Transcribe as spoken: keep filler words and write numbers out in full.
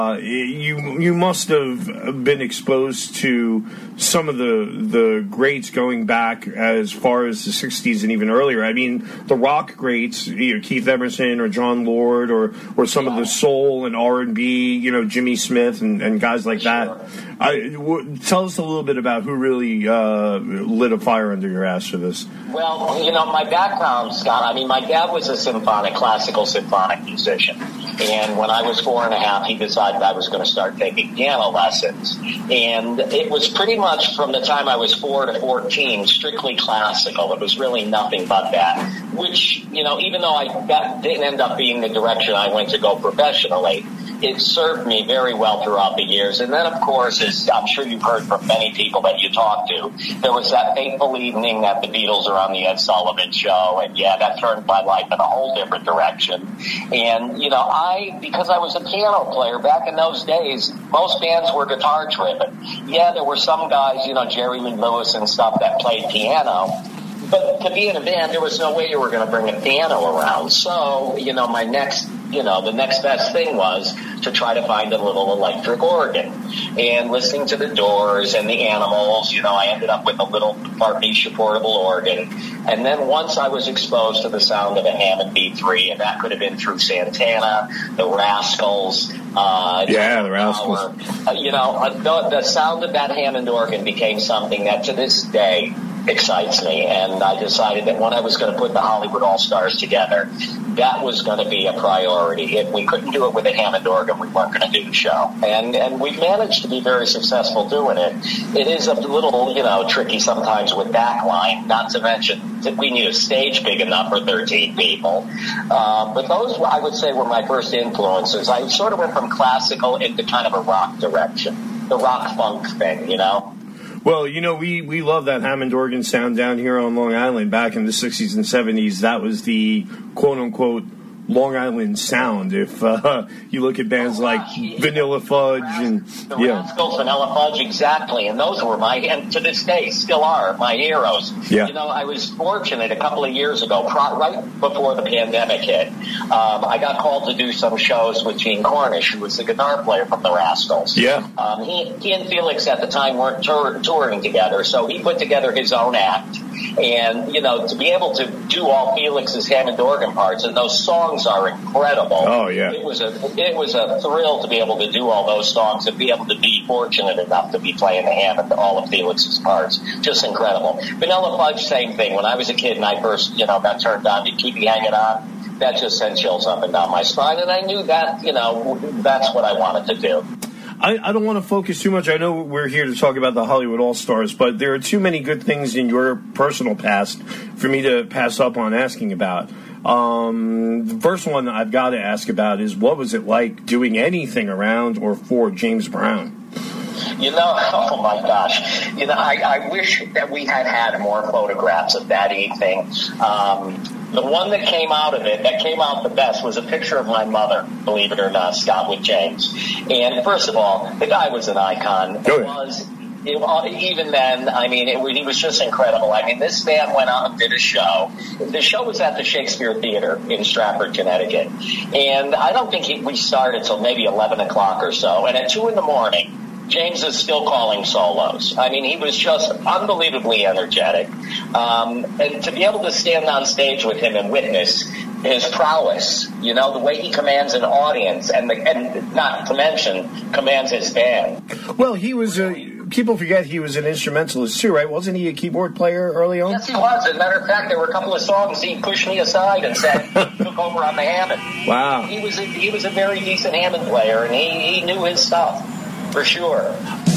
Uh, you you must have been exposed to some of the the greats going back as far as the sixties and even earlier. I mean, the rock greats, you know, Keith Emerson or John Lord, or or some yeah. of the soul and R and B, you know, Jimmy Smith and, and guys like sure. that. I, w- tell us a little bit about who really uh, lit a fire under your ass for this. Well, you know, my background, Scott, I mean, my dad was a symphonic, classical symphonic musician. And when I was four and a half, he decided I was going to start taking piano lessons. And it was pretty much from the time I was four to fourteen, strictly classical. It was really nothing but that, which, you know, even though I that didn't end up being the direction I went to go professionally, it served me very well throughout the years. And then, of course, as I'm sure you've heard from many people that you talk to, there was that fateful evening that the Beatles are on the Ed Sullivan Show. And, yeah, that turned my life in a whole different direction. And, you know, I, because I was a piano player back in those days, most bands were guitar-driven. Yeah, there were some guys, you know, Jerry Lee Lewis and stuff that played piano. But to be in a band, there was no way you were going to bring a piano around. So, you know, my next... You know, the next best thing was to try to find a little electric organ. And listening to the Doors and the Animals, you know, I ended up with a little Farfisha portable organ. And then once I was exposed to the sound of a Hammond B three, and that could have been through Santana, the Rascals. Uh, yeah, the Rascals. Uh, you know, the, the sound of that Hammond organ became something that to this day excites me. And I decided that when I was going to put the Hollywood All-Stars together, that was going to be a priority. If we couldn't do it with a Hammond organ, we weren't going to do the show. And and we've managed to be very successful doing it. It is a little, you know, tricky sometimes with backline, not to mention that we need a stage big enough for thirteen people. Uh, but those, I would say, were my first influences. I sort of went from classical into kind of a rock direction, the rock funk thing, you know. Well, you know, we, we love that Hammond organ sound down here on Long Island. Back in the sixties and seventies, that was the quote-unquote Long Island sound. If uh, you look at bands oh, like yeah. Vanilla Fudge and the yeah, Rascals, Vanilla Fudge, exactly, and those were my, and to this day still are my heroes. Yeah. You know, I was fortunate a couple of years ago, pro- right before the pandemic hit. Um, I got called to do some shows with Gene Cornish, who was the guitar player from the Rascals. Yeah. Um, he, he and Felix at the time weren't tour- touring together, so he put together his own act. And, you know, to be able to do all Felix's Hammond organ parts, and those songs are incredible. Oh, yeah. It was a it was a thrill to be able to do all those songs and be able to be fortunate enough to be playing the Hammond, all of Felix's parts. Just incredible. Vanilla Fudge, same thing. When I was a kid and I first, you know, got turned on to Keep Me Hanging On, that just sent chills up and down my spine. And I knew that, you know, that's what I wanted to do. I, I don't want to focus too much. I know we're here to talk about the Hollywood All-Stars, but there are too many good things in your personal past for me to pass up on asking about. Um, the first one I've got to ask about is, what was it like doing anything around or for James Brown? You know, oh my gosh. You know, I, I wish that we had had more photographs of that evening. Um, the one that came out of it, that came out the best, was a picture of my mother, believe it or not, Scott, with James. And first of all, the guy was an icon. It was, it, even then, I mean, it, he was just incredible. I mean, this man went out and did a show. The show was at the Shakespeare Theater in Stratford, Connecticut. And I don't think he, we started till maybe eleven o'clock or so. And at two in the morning, James is still calling solos. I mean, he was just unbelievably energetic. Um, and to be able to stand on stage with him and witness his prowess, you know, the way he commands an audience, and, the, and not to mention, commands his band. Well, he was a... People forget he was an instrumentalist, too, right? Wasn't he a keyboard player early on? Yes, he was. As a matter of fact, there were a couple of songs he pushed me aside and said, took over on the Hammond. Wow. He was a, he was a very decent Hammond player, and he, he knew his stuff. For sure.